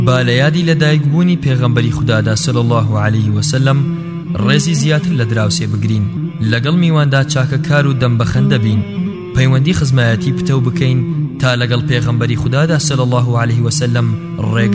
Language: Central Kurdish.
با لە یادی لەدایکبوونی پێغەمبەری خودادا صلی الله عليه وسلم ڕێزی زیاتر لە دراوسێ بگرین، لەگەڵ میواندا چاکەکار و دەمبەخەندە بین، پەیوەندی خزمایەتی پتە و بکەین تا لەگەڵ پێغەمبەری خودادا صلی الله عليه وسلم ڕێگە